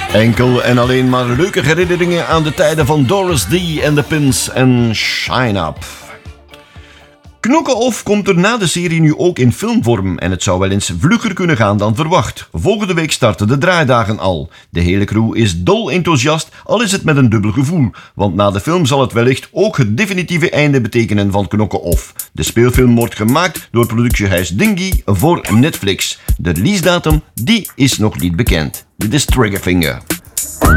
Enkel en alleen maar leuke herinneringen aan de tijden van Doris D. en de Pins en Shine Up. Knokke Off komt er na de serie nu ook in filmvorm en het zou wel eens vlugger kunnen gaan dan verwacht. Volgende week starten de draaidagen al. De hele crew is dol enthousiast, al is het met een dubbel gevoel, want na de film zal het wellicht ook het definitieve einde betekenen van Knokke Off. De speelfilm wordt gemaakt door productiehuis Dingy voor Netflix. De releasedatum die is nog niet bekend. Dit is Triggerfinger.